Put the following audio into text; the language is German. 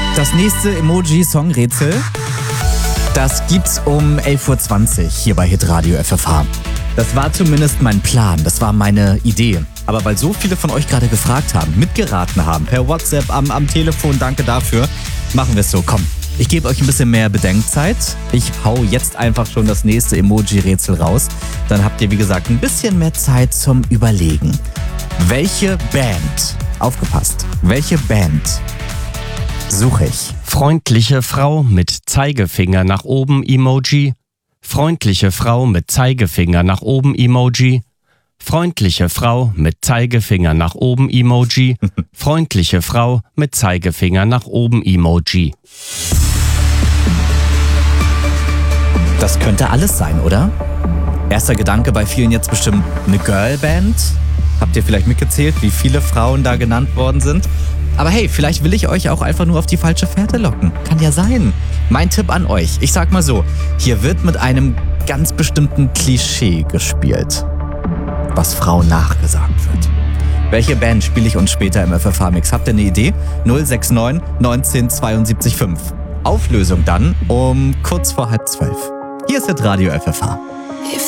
Das nächste Emoji-Songrätsel, das gibt's um 11.20 Uhr hier bei Hitradio FFH. Das war zumindest mein Plan, das war meine Idee. Aber weil so viele von euch gerade gefragt haben, mitgeraten haben, per WhatsApp, am Telefon, danke dafür, machen wir es so. Komm, ich gebe euch ein bisschen mehr Bedenkzeit. Ich hau jetzt einfach schon das nächste Emoji-Rätsel raus. Dann habt ihr, wie gesagt, ein bisschen mehr Zeit zum Überlegen. Welche Band, aufgepasst, welche Band suche ich? Freundliche Frau mit Zeigefinger nach oben Emoji. Freundliche Frau mit Zeigefinger nach oben Emoji. Freundliche Frau mit Zeigefinger nach oben Emoji. Freundliche Frau mit Zeigefinger nach oben Emoji. Das könnte alles sein, oder? Erster Gedanke bei vielen jetzt bestimmt eine Girlband. Habt ihr vielleicht mitgezählt, wie viele Frauen da genannt worden sind? Aber hey, vielleicht will ich euch auch einfach nur auf die falsche Fährte locken. Kann ja sein. Mein Tipp an euch, ich sag mal so, hier wird mit einem ganz bestimmten Klischee gespielt, was Frauen nachgesagt wird. Welche Band spiele ich uns später im FFH-Mix? Habt ihr eine Idee? 069 19 72 5. Auflösung dann um kurz vor 11:30. Hier ist Hitradio FFH.